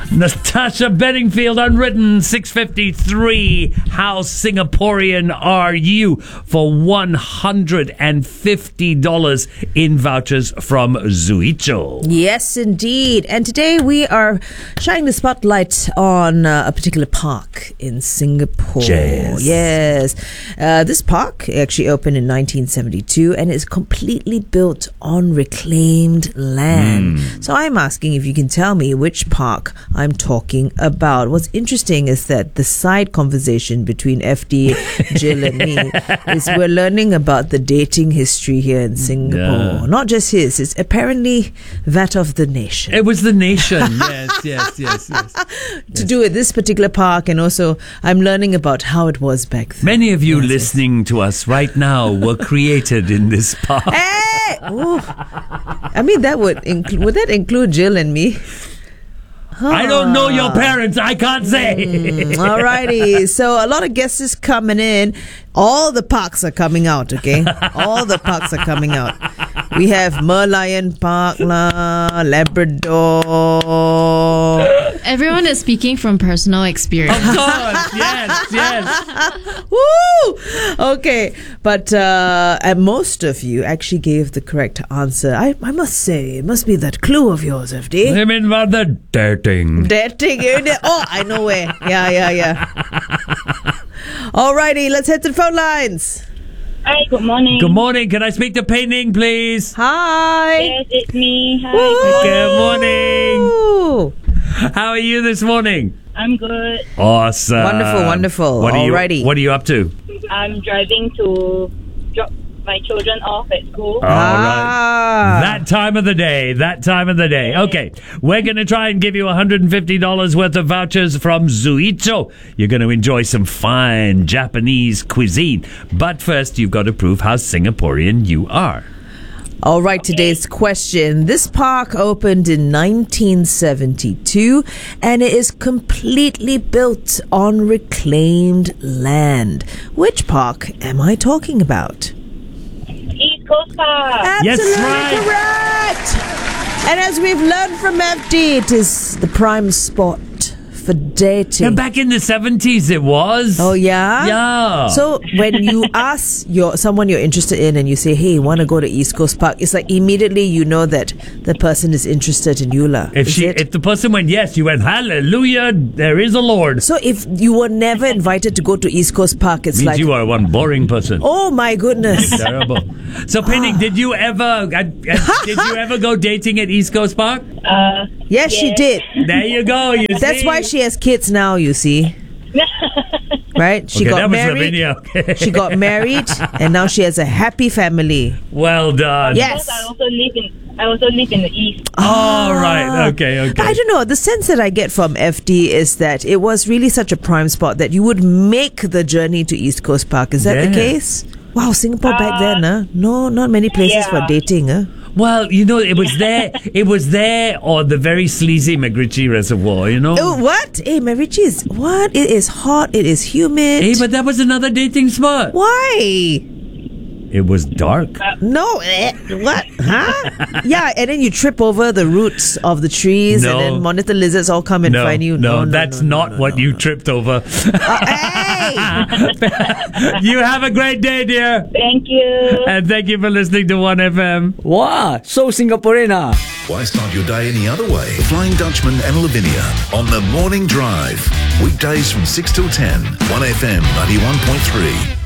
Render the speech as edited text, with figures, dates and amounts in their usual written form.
Natasha Bedingfield, Unwritten, 6:53. How Singaporean are you? For $150 in vouchers from Zuicho. Yes, indeed. And today we are shining the spotlight on a particular park in Singapore. Yes. This park actually opened in 1972 and is completely built on reclaimed land. So I'm asking if you can tell me which park I'm talking about. What's interesting is that the side conversation between FD, Jill and me is we're learning about the dating history here in Singapore. Yeah. Not just his, it's apparently that of the nation. It was the nation. Yes. To do with this particular park, and also I'm learning about how it was back then. Many of you listening to us right now were created in this park. Hey! Ooh. I mean, that would that include Jill and me? I don't know your parents. I can't say. Alrighty. So a lot of guesses coming in. All the parks are coming out, okay? All the parks are coming out. We have Merlion Park, Labrador. Everyone is speaking from personal experience. Of course. Yes. Woo! Okay. But and most of you actually gave the correct answer. I must say, it must be that clue of yours, FD. I mean about the dating. Dating. Oh, I know where. Yeah. Alrighty, let's head to the phone lines. Hi, good morning. Good morning. Can I speak to Pei Ning, please? Hi. Yes, it's me. Hi. Good morning. Ooh. How are you this morning? I'm good. Awesome. Wonderful. What Alrighty. What are you up to? I'm driving to drop my children off at school. All right. That time of the day. Okay. We're going to try and give you $150 worth of vouchers from Zuicho. You're going to enjoy some fine Japanese cuisine. But first, you've got to prove how Singaporean you are. All right, today's question. This park opened in 1972 and it is completely built on reclaimed land. Which park am I talking about? East Coast Park. Absolutely right. correct. And as we've learned from FD, it is the prime spot for dating. Yeah, back in the 70s it was. Oh, yeah? Yeah. So when you ask someone you're interested in and you say, hey, want to go to East Coast Park, it's like immediately you know that the person is interested in you. If the person went yes, you went, hallelujah, there is a Lord. So if you were never invited to go to East Coast Park, it's Means like... you are one boring person. Oh, my goodness. Terrible. So, Penny, did you ever go dating at East Coast Park? Yes, she did. There you go. That's why she has kids now, you see. Right? She got married. She got married, and now she has a happy family. Well done. Yes. I also live in the East. All right. Okay. I don't know. The sense that I get from FD is that it was really such a prime spot that you would make the journey to East Coast Park. Is that the case? Wow, Singapore back then, no, not many places for dating, Well, it was there. It was there on the very sleazy MacRitchie Reservoir, Oh, what? Hey, MacRitchie is what? It is hot. It is humid. Hey, but that was another dating spot. Why? It was dark. No, what? Huh? Yeah, and then you trip over the roots of the trees, and then monitor lizards all come and find you. No, that's not what you tripped over. Hey! You have a great day, dear. Thank you. And thank you for listening to 1FM. Wow, so Singaporean. Why start your day any other way? Flying Dutchman and Lavinia on The Morning Drive. Weekdays from 6 till 10. 1FM 91.3.